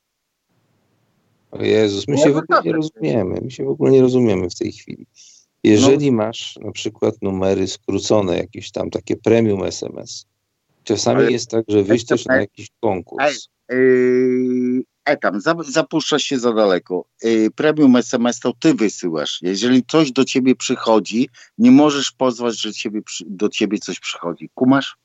O Jezus, my się w ogóle nie rozumiemy. My się w ogóle nie rozumiemy w tej chwili. Jeżeli masz na przykład numery skrócone, jakieś tam takie premium es em es, czasami ale jest tak, że wyjdziesz na jakiś konkurs. Ej, yy, ej tam, zapuszczasz się za daleko. Yy, premium es em es to ty wysyłasz. Jeżeli coś do ciebie przychodzi, nie możesz pozwać, że ciebie, do ciebie coś przychodzi. Kumasz?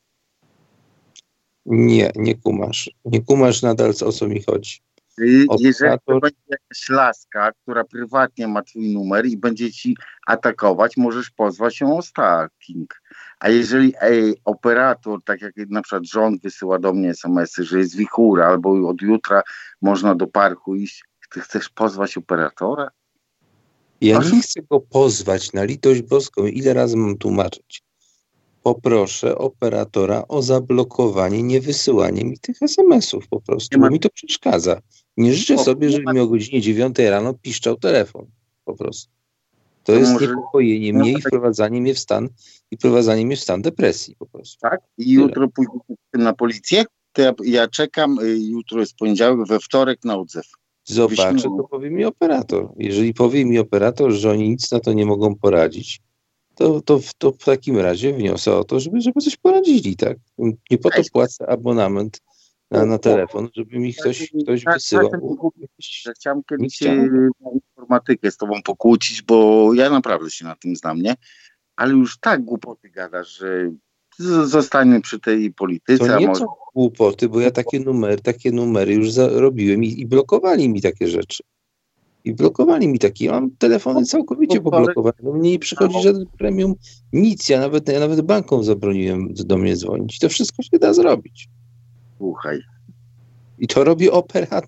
Nie, nie kumasz. Nie kumasz nadal, o co mi chodzi. Jeżeli to będzie jakaś laska, która prywatnie ma twój numer i będzie ci atakować, możesz pozwać ją o stalking. A jeżeli ej, operator, tak jak na przykład rząd wysyła do mnie es em esy, że jest wichura albo od jutra można do parku iść, ty chcesz pozwać operatora? Ja Aż... nie chcę go pozwać, na litość boską. Ile razy mam tłumaczyć? Poproszę operatora o zablokowanie, nie wysyłanie mi tych es em esów po prostu, bo mi to przeszkadza. Nie życzę sobie, żeby mi o godzinie dziewiątej rano piszczał telefon. Po prostu. To jest może- niepokojenie mnie i wprowadzanie mnie w stan i wprowadzanie mnie w stan depresji po prostu. Tak? I jutro pójdziemy na policję? To ja, ja czekam, y, jutro jest poniedziałek, we wtorek na odzew. Zobaczę, Wyśmiało. to powie mi operator. Jeżeli powie mi operator, że oni nic na to nie mogą poradzić, to, to, to w takim razie wniosę o to, żeby, żeby coś poradzili, tak? Nie po to płacę abonament na, na telefon, żeby mi ktoś, ktoś Tak, wysyłał. tak, że chciałem kiedyś się chciałem. na informatykę z tobą pokłócić, bo ja naprawdę się na tym znam, nie? Ale już tak głupoty gadasz, że z- zostańmy przy tej polityce, To a nie może... są głupoty, bo ja takie numery, takie numery już zarobiłem i, i blokowali mi takie rzeczy. I blokowali mi takie. Ja mam telefony całkowicie poblokowane. Do mnie nie przychodzi żaden premium, nic. Ja nawet, ja nawet bankom zabroniłem do mnie dzwonić. To wszystko się da zrobić. Słuchaj, I to robi operator.